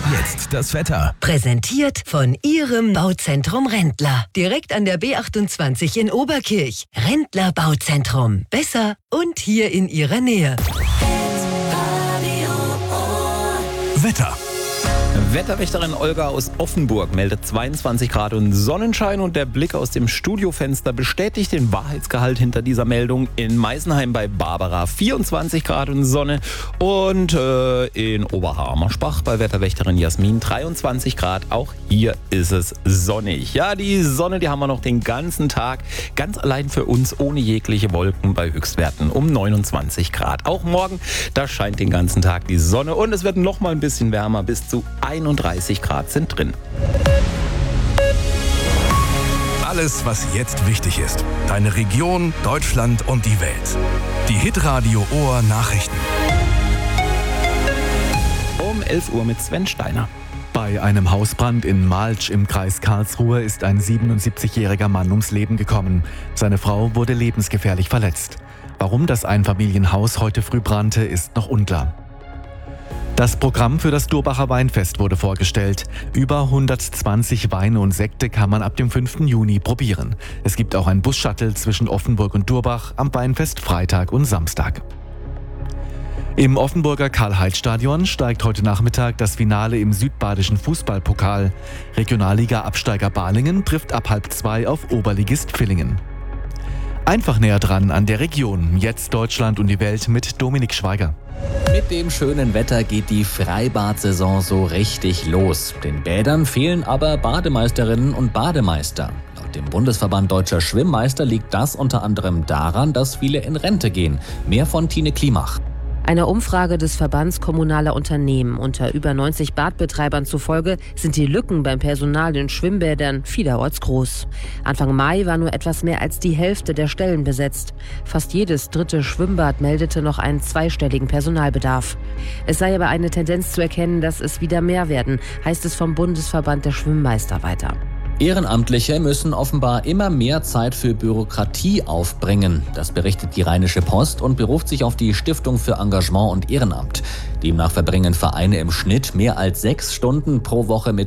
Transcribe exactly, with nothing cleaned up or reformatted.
Jetzt das Wetter. Präsentiert von Ihrem Bauzentrum Rendler. Direkt an der B achtundzwanzig in Oberkirch. Rendler Bauzentrum. Besser und hier in Ihrer Nähe. Wetter. Wetterwächterin Olga aus Offenburg meldet zweiundzwanzig Grad und Sonnenschein, und der Blick aus dem Studiofenster bestätigt den Wahrheitsgehalt hinter dieser Meldung. In Meisenheim bei Barbara vierundzwanzig Grad und Sonne, und äh, in Oberhammersbach bei Wetterwächterin Jasmin dreiundzwanzig Grad. Auch hier ist es sonnig. Ja, die Sonne, die haben wir noch den ganzen Tag, ganz allein für uns, ohne jegliche Wolken, bei Höchstwerten um neunundzwanzig Grad. Auch morgen, da scheint den ganzen Tag die Sonne, und es wird noch mal ein bisschen wärmer, bis zu einunddreißig Grad sind drin. Alles, was jetzt wichtig ist. Deine Region, Deutschland und die Welt. Die Hitradio Ohr Nachrichten. Um elf Uhr mit Sven Steiner. Bei einem Hausbrand in Malsch im Kreis Karlsruhe ist ein siebenundsiebzigjähriger Mann ums Leben gekommen. Seine Frau wurde lebensgefährlich verletzt. Warum das Einfamilienhaus heute früh brannte, ist noch unklar. Das Programm für das Durbacher Weinfest wurde vorgestellt. Über hundertzwanzig Weine und Sekte kann man ab dem fünften Juni probieren. Es gibt auch ein Bus-Shuttle zwischen Offenburg und Durbach am Weinfest Freitag und Samstag. Im Offenburger Karl-Heinz-Stadion steigt heute Nachmittag das Finale im südbadischen Fußballpokal. Regionalliga-Absteiger Balingen trifft ab halb zwei auf Oberligist Villingen. Einfach näher dran an der Region. Jetzt Deutschland und die Welt mit Dominik Schweiger. Mit dem schönen Wetter geht die Freibad-Saison so richtig los. Den Bädern fehlen aber Bademeisterinnen und Bademeister. Laut dem Bundesverband Deutscher Schwimmmeister liegt das unter anderem daran, dass viele in Rente gehen. Mehr von Tine Klimach. Einer Umfrage des Verbands kommunaler Unternehmen unter über neunzig Badbetreibern zufolge sind die Lücken beim Personal in Schwimmbädern vielerorts groß. Anfang Mai war nur etwas mehr als die Hälfte der Stellen besetzt. Fast jedes dritte Schwimmbad meldete noch einen zweistelligen Personalbedarf. Es sei aber eine Tendenz zu erkennen, dass es wieder mehr werden, heißt es vom Bundesverband der Schwimmmeister weiter. Ehrenamtliche müssen offenbar immer mehr Zeit für Bürokratie aufbringen. Das berichtet die Rheinische Post und beruft sich auf die Stiftung für Engagement und Ehrenamt. Demnach verbringen Vereine im Schnitt mehr als sechs Stunden pro Woche mit